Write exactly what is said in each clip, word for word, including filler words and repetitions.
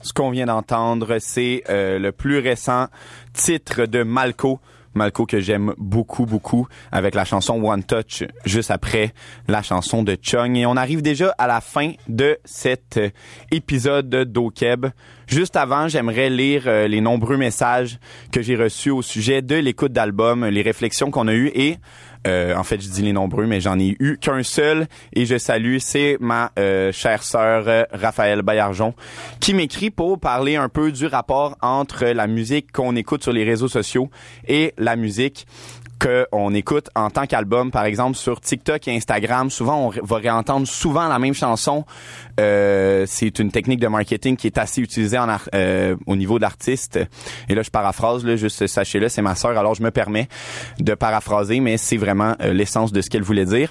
Ce qu'on vient d'entendre, c'est euh, le plus récent titre de Malco. Malco que j'aime beaucoup, beaucoup, avec la chanson One Touch, juste après la chanson de Chung. Et on arrive déjà à la fin de cet euh, épisode d'Okeb. Juste avant, j'aimerais lire euh, les nombreux messages que j'ai reçus au sujet de l'écoute d'album, les réflexions qu'on a eues et Euh, en fait, je dis les nombreux, mais j'en ai eu qu'un seul et je salue, c'est ma euh, chère sœur euh, Raphaël Baillargeon qui m'écrit pour parler un peu du rapport entre la musique qu'on écoute sur les réseaux sociaux et la musique qu'on écoute en tant qu'album. Par exemple, sur TikTok et Instagram, souvent, on va réentendre souvent la même chanson. Euh, c'est une technique de marketing qui est assez utilisée en ar- euh, au niveau de l'artiste. Et là, je paraphrase, là, juste sachez-le, c'est ma sœur, alors je me permets de paraphraser, mais c'est vraiment euh, l'essence de ce qu'elle voulait dire.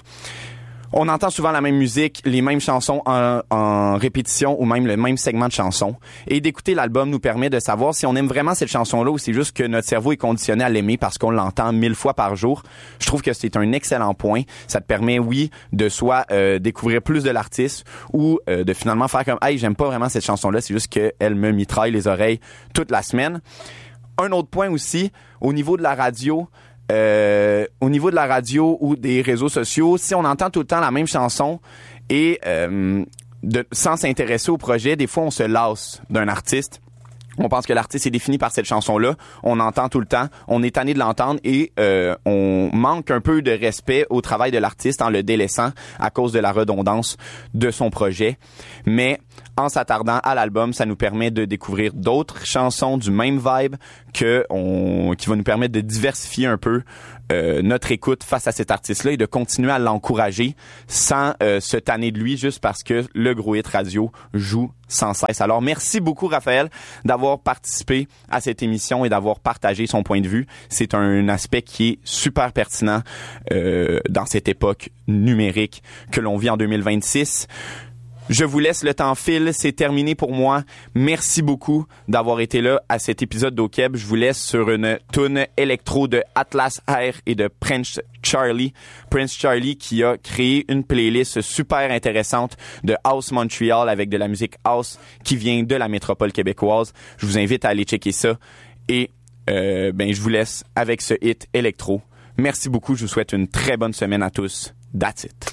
On entend souvent la même musique, les mêmes chansons en, en répétition ou même le même segment de chansons. Et d'écouter l'album nous permet de savoir si on aime vraiment cette chanson-là ou c'est juste que notre cerveau est conditionné à l'aimer parce qu'on l'entend mille fois par jour. Je trouve que c'est un excellent point. Ça te permet, oui, de soit euh, découvrir plus de l'artiste ou euh, de finalement faire comme « Hey, j'aime pas vraiment cette chanson-là, c'est juste qu'elle me mitraille les oreilles toute la semaine. » Un autre point aussi, au niveau de la radio, Euh, au niveau de la radio ou des réseaux sociaux, si on entend tout le temps la même chanson et euh, de, sans s'intéresser au projet, des fois on se lasse d'un artiste. On pense que l'artiste est défini par cette chanson-là. On entend tout le temps. On est tanné de l'entendre et euh, on manque un peu de respect au travail de l'artiste en le délaissant à cause de la redondance de son projet. Mais en s'attardant à l'album, ça nous permet de découvrir d'autres chansons du même vibe que on, qui va nous permettre de diversifier un peu euh, notre écoute face à cet artiste-là et de continuer à l'encourager sans euh, se tanner de lui juste parce que le gros hit radio joue sans cesse. Alors, merci beaucoup, Raphaël, d'avoir participé à cette émission et d'avoir partagé son point de vue. C'est un aspect qui est super pertinent euh, dans cette époque numérique que l'on vit en deux mille vingt-six. Je vous laisse, le temps file, c'est terminé pour moi. Merci beaucoup d'avoir été là à cet épisode d'Okeb. Je vous laisse sur une toune électro de Atlas Air et de Prince Charlie. Prince Charlie qui a créé une playlist super intéressante de House Montreal avec de la musique house qui vient de la métropole québécoise. Je vous invite à aller checker ça et euh, ben je vous laisse avec ce hit électro. Merci beaucoup, je vous souhaite une très bonne semaine à tous. That's it.